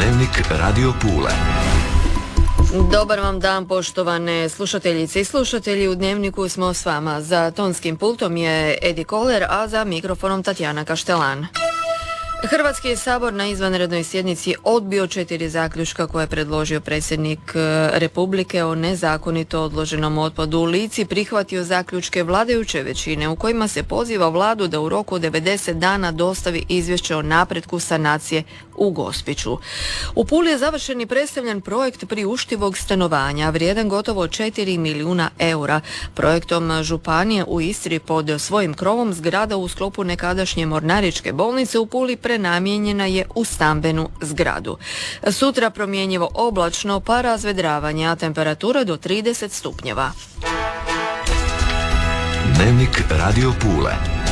Dnevnik Radio Pule. Dobar vam dan, poštovane slušateljice i slušatelji. U Dnevniku smo s vama. Za tonskim pultom je Edi Koler, a za mikrofonom Tatjana Kaštelan. Hrvatski sabor na izvanrednoj sjednici odbio 4 zaključka koje je predložio predsjednik Republike o nezakonito odloženom otpadu u Lici, prihvatio zaključke vladajuće većine u kojima se poziva vladu da u roku od 90 dana dostavi izvješće o napretku sanacije u Gospiću. U Puli je završen i predstavljen projekt priuštivog stanovanja vrijedan gotovo 4 milijuna eura. Projektom županije u Istri pod svojim krovom zgrada u sklopu nekadašnje Mornaričke bolnice u Puli prenamijenjena je u stambenu zgradu. Sutra promjenjivo oblačno pa razvedravanje, a temperatura do 30 stupnjeva. Dnevnik Radio Pule.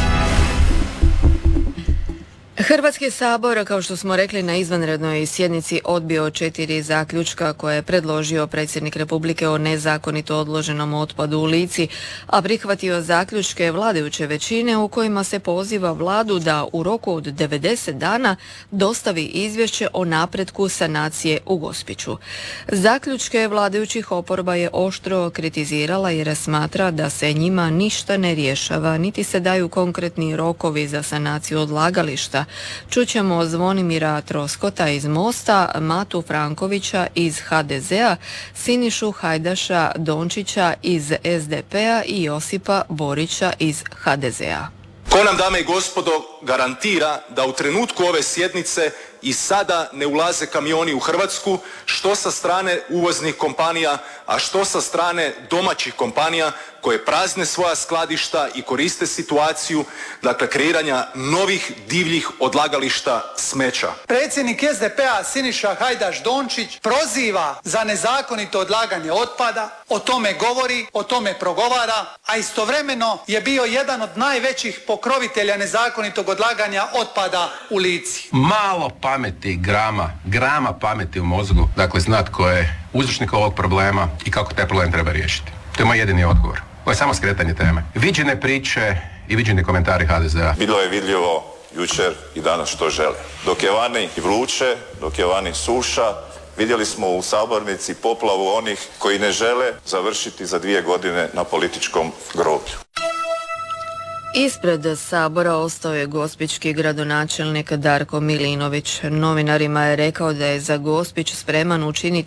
Hrvatski sabor, kao što smo rekli, na izvanrednoj sjednici odbio 4 zaključka koje je predložio predsjednik Republike o nezakonito odloženom otpadu u Lici, a prihvatio zaključke vladajuće većine u kojima se poziva vladu da u roku od 90 dana dostavi izvješće o napretku sanacije u Gospiću. Zaključke vladajućih oporba je oštro kritizirala jer smatra da se njima ništa ne rješava, niti se daju konkretni rokovi za sanaciju odlagališta. Čućemo Zvonimira Troskota iz Mosta, Matu Frankovića iz HDZ-a, Sinišu Hajdaša Dončića iz SDP-a i Josipa Borića iz HDZ-a. Ko nam, dame i gospodo, garantira da u trenutku ove sjednice i sada ne ulaze kamioni u Hrvatsku, što sa strane uvoznih kompanija, a što sa strane domaćih kompanija koje prazne svoja skladišta i koriste situaciju, dakle, kreiranja novih divljih odlagališta smeća. Predsjednik SDP-a Siniša Hajdaš Dončić proziva za nezakonito odlaganje otpada, o tome govori, o tome progovara, a istovremeno je bio jedan od najvećih pokrovitelja nezakonitog odlaganja otpada u Lici. Malo pameti, grama pameti u mozgu, dakle znat ko je uzročnik ovog problema i kako taj problem treba riješiti. To je moj jedini odgovor. Ovo je samo skretanje teme. Viđene priče i viđeni komentari HDZ-a. Bilo je vidljivo jučer i danas što žele. Dok je vani vruće, dok je vani suša, vidjeli smo u sabornici poplavu onih koji ne žele završiti za 2 godine na političkom groblju. Ispred sabora ostao je gospićki gradonačelnik Darko Milinović. Novinarima je rekao da je za Gospić spreman učiniti